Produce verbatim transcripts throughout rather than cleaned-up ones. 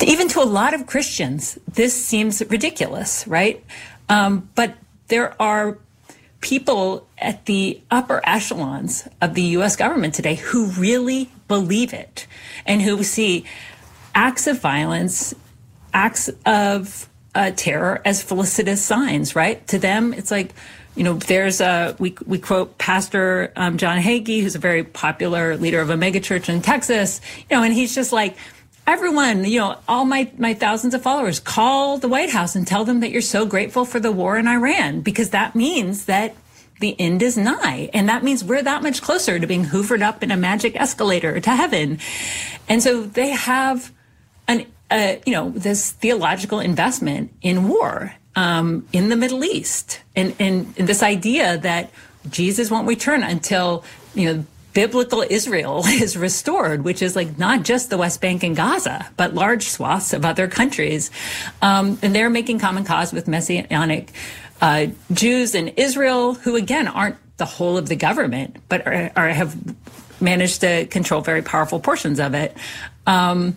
Even to a lot of Christians, this seems ridiculous, right? Um, but there are people at the upper echelons of the U S government today who really believe it and who see acts of violence, acts of uh, terror as felicitous signs, right? To them, it's like, you know, there's a, we, we quote Pastor um, John Hagee, who's a very popular leader of a megachurch in Texas, you know, and he's just like, everyone, you know, all my, my thousands of followers, call the White House and tell them that you're so grateful for the war in Iran, because that means that the end is nigh. And that means we're that much closer to being hoovered up in a magic escalator to heaven. And so they have an, uh, you know, this theological investment in war um, in the Middle East. And, and this idea that Jesus won't return until, you know, biblical Israel is restored, which is like not just the West Bank and Gaza, but large swaths of other countries. Um, and they're making common cause with Messianic uh, Jews in Israel, who again aren't the whole of the government, but are, are have managed to control very powerful portions of it. Um,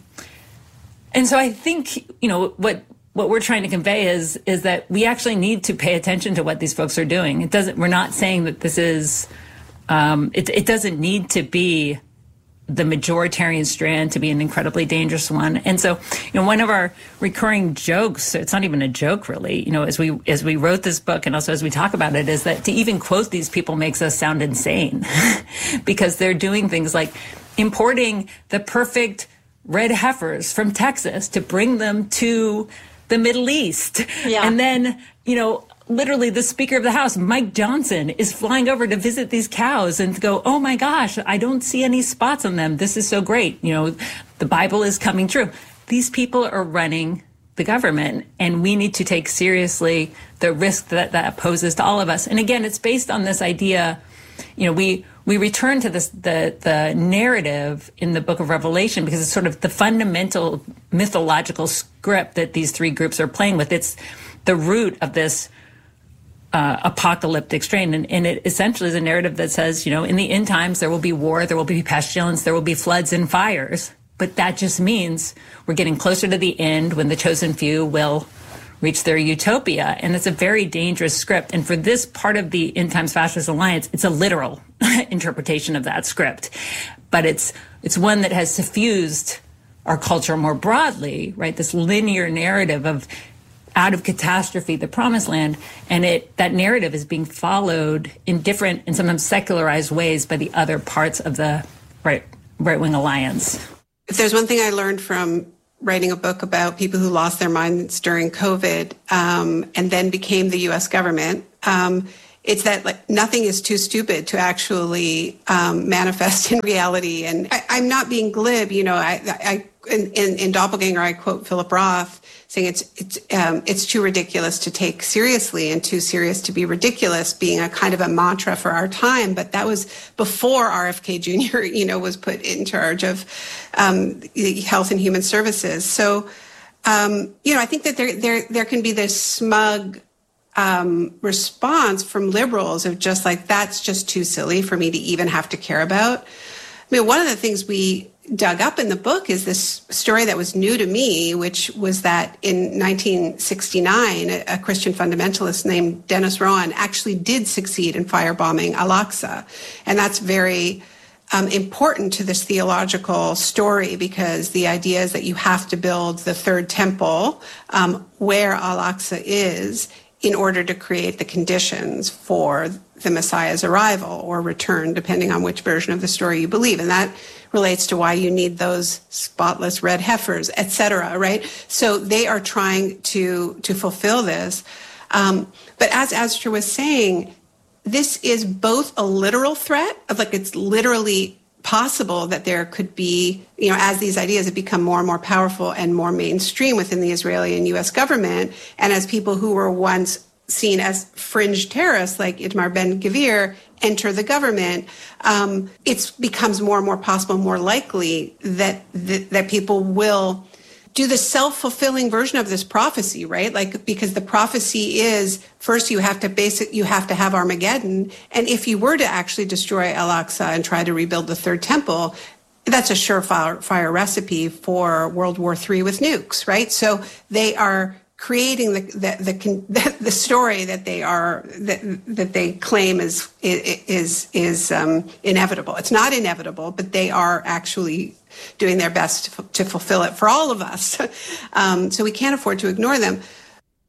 and so I think, you know, what what we're trying to convey is is that we actually need to pay attention to what these folks are doing. It doesn't. We're not saying that this is. Um, it, it doesn't need to be the majoritarian strand to be an incredibly dangerous one. And so, you know, one of our recurring jokes, it's not even a joke really, you know, as we as we wrote this book and also as we talk about it, is that to even quote these people makes us sound insane because they're doing things like importing the perfect red heifers from Texas to bring them to the Middle East. Yeah. And then, you know, literally the Speaker of the House, Mike Johnson, is flying over to visit these cows and to go, oh my gosh, I don't see any spots on them. This is so great. You know, the Bible is coming true. These people are running the government, and we need to take seriously the risk that that poses to all of us. And again, it's based on this idea, you know, we we return to this the the narrative in the book of Revelation because it's sort of the fundamental mythological script that these three groups are playing with. It's the root of this Uh, apocalyptic strain. And, and it essentially is a narrative that says, you know, in the end times, there will be war, there will be pestilence, there will be floods and fires. But that just means we're getting closer to the end when the chosen few will reach their utopia. And it's a very dangerous script. And for this part of the End Times Fascist Alliance, it's a literal interpretation of that script. But it's it's one that has suffused our culture more broadly, right? This linear narrative of out of catastrophe, the promised land, and it that narrative is being followed in different and sometimes secularized ways by the other parts of the right right-wing alliance. If there's one thing I learned from writing a book about people who lost their minds during COVID um, and then became the U S government, um, it's that like nothing is too stupid to actually um, manifest in reality. And I, I'm not being glib, you know. I, I in, in, in Doppelganger, I quote Philip Roth saying it's it's um, it's too ridiculous to take seriously and too serious to be ridiculous, being a kind of a mantra for our time. But that was before R F K Junior, you know, was put in charge of um, Health and Human Services. So, um, you know, I think that there there there can be this smug Um, response from liberals of just like, that's just too silly for me to even have to care about. I mean, one of the things we dug up in the book is this story that was new to me, which was that in nineteen sixty-nine, a, a Christian fundamentalist named Dennis Rowan actually did succeed in firebombing Al-Aqsa. And that's very um, important to this theological story, because the idea is that you have to build the third temple um, where Al-Aqsa is in order to create the conditions for the Messiah's arrival or return, depending on which version of the story you believe. And that relates to why you need those spotless red heifers, et cetera, right? So they are trying to, to fulfill this. Um, but as Astor was saying, this is both a literal threat of like, it's literally possible that there could be, you know, as these ideas have become more and more powerful and more mainstream within the Israeli and U S government, and as people who were once seen as fringe terrorists like Itamar Ben-Gvir enter the government, um, it becomes more and more possible, more likely that, that that people will do the self-fulfilling version of this prophecy, right? Like, because the prophecy is, first you have to basic, you have to have Armageddon. And if you were to actually destroy Al-Aqsa and try to rebuild the third temple, that's a surefire fire recipe for World War Three with nukes, right? So they are creating the the the, the story that they are that that they claim is is is um, inevitable. It's not inevitable, but they are actually doing their best to, to fulfill it for all of us. um, so we can't afford to ignore them.